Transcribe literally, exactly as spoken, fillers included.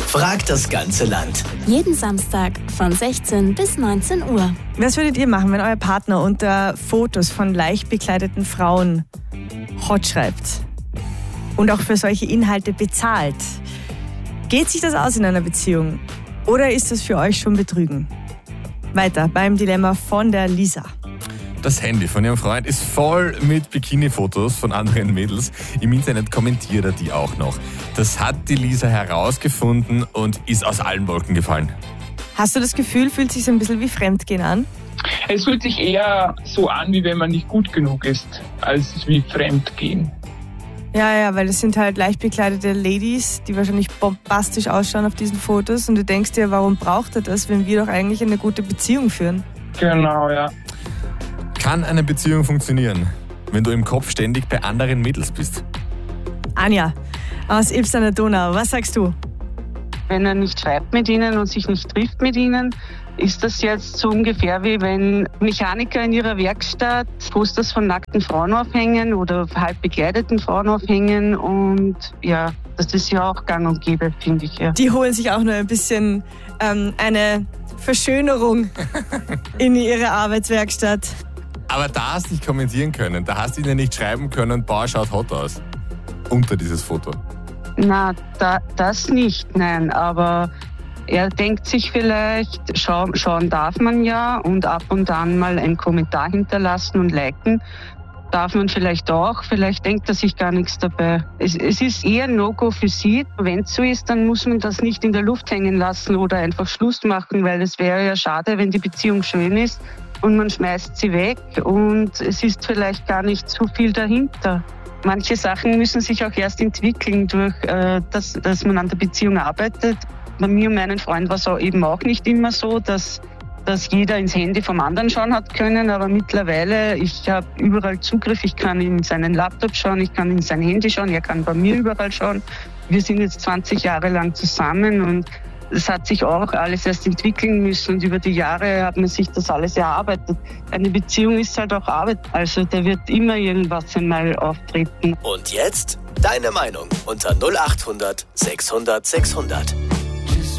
Fragt das ganze Land. Jeden Samstag von sechzehn bis neunzehn Uhr. Was würdet ihr machen, wenn euer Partner unter Fotos von leicht bekleideten Frauen hot schreibt und auch für solche Inhalte bezahlt? Geht sich das aus in einer Beziehung oder ist das für euch schon Betrügen? Weiter beim Dilemma von der Lisa. Das Handy von ihrem Freund ist voll mit Bikini-Fotos von anderen Mädels. Im Internet kommentiert er die auch noch. Das hat die Lisa herausgefunden und ist aus allen Wolken gefallen. Hast du das Gefühl, fühlt sich so ein bisschen wie Fremdgehen an? Es fühlt sich eher so an, wie wenn man nicht gut genug ist, als wie Fremdgehen. Ja, ja, weil das sind halt leicht bekleidete Ladies, die wahrscheinlich bombastisch ausschauen auf diesen Fotos. Und du denkst dir, warum braucht er das, wenn wir doch eigentlich eine gute Beziehung führen? Genau, ja. Kann eine Beziehung funktionieren, wenn du im Kopf ständig bei anderen Mädels bist? Anja aus Ilbst an der Donau, was sagst du? Wenn er nicht schreibt mit ihnen und sich nicht trifft mit ihnen, ist das jetzt so ungefähr wie wenn Mechaniker in ihrer Werkstatt Posters von nackten Frauen aufhängen oder halb bekleideten Frauen aufhängen. Und ja, das ist ja auch gang und gäbe, finde ich. Ja. Die holen sich auch nur ein bisschen ähm, eine Verschönerung in ihre Arbeitswerkstatt. Aber da hast du nicht kommentieren können, da hast du ihnen nicht schreiben können, boah, schaut hot aus, unter dieses Foto. Na, da, das nicht, nein, aber er denkt sich vielleicht, schau, schauen darf man ja und ab und an mal einen Kommentar hinterlassen und liken darf man vielleicht auch, vielleicht denkt er sich gar nichts dabei. Es, es ist eher ein No-Go für sie. Wenn es so ist, dann muss man das nicht in der Luft hängen lassen oder einfach Schluss machen, weil es wäre ja schade, wenn die Beziehung schön ist und man schmeißt sie weg und es ist vielleicht gar nicht so viel dahinter. Manche Sachen müssen sich auch erst entwickeln, durch äh, das, dass man an der Beziehung arbeitet. Bei mir und meinem Freund war es auch eben auch nicht immer so, dass, dass jeder ins Handy vom anderen schauen hat können. Aber mittlerweile, ich habe überall Zugriff. Ich kann in seinen Laptop schauen, ich kann in sein Handy schauen, er kann bei mir überall schauen. Wir sind jetzt zwanzig Jahre lang zusammen und es hat sich auch alles erst entwickeln müssen und über die Jahre hat man sich das alles erarbeitet. Eine Beziehung ist halt auch Arbeit, also da wird immer irgendwas einmal auftreten. Und jetzt deine Meinung unter null acht hundert sechshundert sechshundert.